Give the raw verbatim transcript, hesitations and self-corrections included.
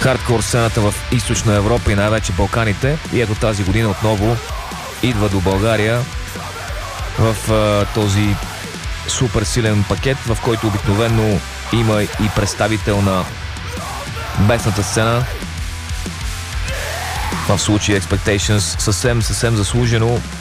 хардкор сцената в Източна Европа и най-вече Балканите. И ето тази година отново идва до България в а, този супер силен пакет, в който обикновено има и представител на местната сцена. В случая Expectations съвсем, съвсем заслужено